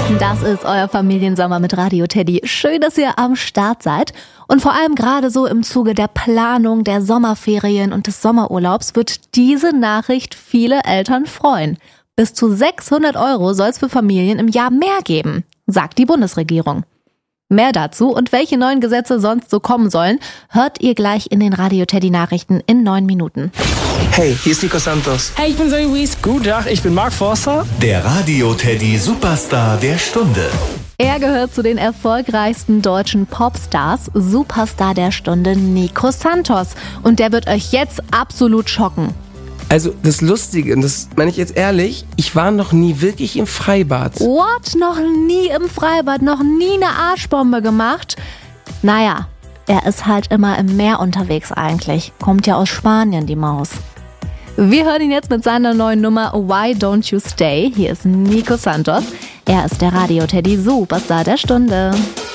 Das ist euer Familiensommer mit Radio Teddy. Schön, dass ihr am Start seid. Und vor allem gerade so im Zuge der Planung der Sommerferien und des Sommerurlaubs wird diese Nachricht viele Eltern freuen. Bis zu 600 € soll es für Familien im Jahr mehr geben, sagt die Bundesregierung. Mehr dazu und welche neuen Gesetze sonst so kommen sollen, hört ihr gleich in den Radio Teddy Nachrichten in 9 Minuten. Hey, hier ist Nico Santos. Hey, ich bin Zoe Wies. Guten Tag, ich bin Mark Forster. Der Radio Teddy Superstar der Stunde. Er gehört zu den erfolgreichsten deutschen Popstars, Superstar der Stunde Nico Santos. Und der wird euch jetzt absolut schocken. Also das Lustige, und das meine ich jetzt ehrlich, ich war noch nie wirklich im Freibad. What? Noch nie im Freibad, noch nie eine Arschbombe gemacht? Naja, er ist halt immer im Meer unterwegs eigentlich. Kommt ja aus Spanien, die Maus. Wir hören ihn jetzt mit seiner neuen Nummer Why Don't You Stay. Hier ist Nico Santos. Er ist der Radio Teddy Superstar der Stunde.